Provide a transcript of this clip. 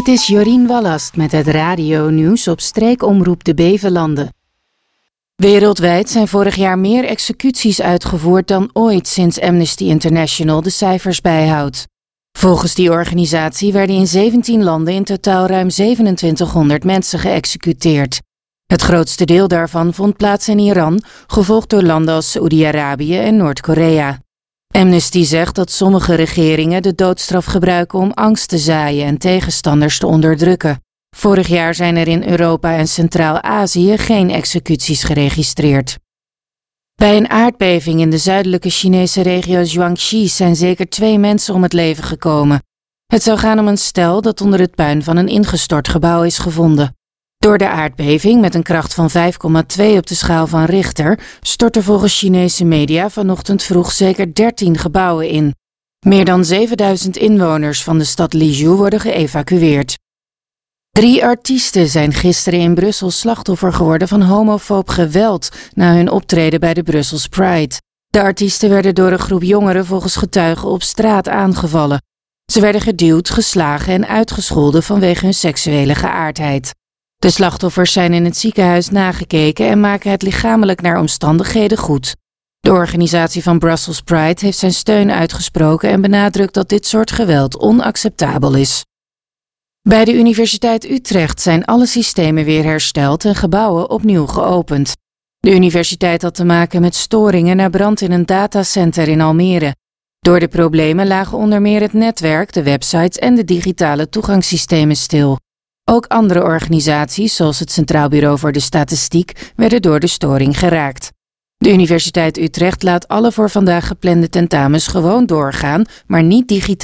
Dit is Jorien Wallast met het radio-nieuws op streekomroep De Bevelanden. Wereldwijd zijn vorig jaar meer executies uitgevoerd dan ooit sinds Amnesty International de cijfers bijhoudt. Volgens die organisatie werden in 17 landen in totaal ruim 2700 mensen geëxecuteerd. Het grootste deel daarvan vond plaats in Iran, gevolgd door landen als Saoedi-Arabië en Noord-Korea. Amnesty zegt dat sommige regeringen de doodstraf gebruiken om angst te zaaien en tegenstanders te onderdrukken. Vorig jaar zijn er in Europa en Centraal-Azië geen executies geregistreerd. Bij een aardbeving in de zuidelijke Chinese regio Jiangxi zijn zeker 2 mensen om het leven gekomen. Het zou gaan om een stel dat onder het puin van een ingestort gebouw is gevonden. Door de aardbeving met een kracht van 5,2 op de schaal van Richter stortten volgens Chinese media vanochtend vroeg zeker 13 gebouwen in. Meer dan 7000 inwoners van de stad Lizhou worden geëvacueerd. 3 artiesten zijn gisteren in Brussel slachtoffer geworden van homofoob geweld na hun optreden bij de Brussels Pride. De artiesten werden door een groep jongeren volgens getuigen op straat aangevallen. Ze werden geduwd, geslagen en uitgescholden vanwege hun seksuele geaardheid. De slachtoffers zijn in het ziekenhuis nagekeken en maken het lichamelijk naar omstandigheden goed. De organisatie van Brussels Pride heeft zijn steun uitgesproken en benadrukt dat dit soort geweld onacceptabel is. Bij de Universiteit Utrecht zijn alle systemen weer hersteld en gebouwen opnieuw geopend. De universiteit had te maken met storingen na brand in een datacenter in Almere. Door de problemen lagen onder meer het netwerk, de websites en de digitale toegangssystemen stil. Ook andere organisaties, zoals het Centraal Bureau voor de Statistiek, werden door de storing geraakt. De Universiteit Utrecht laat alle voor vandaag geplande tentamens gewoon doorgaan, maar niet digitaal.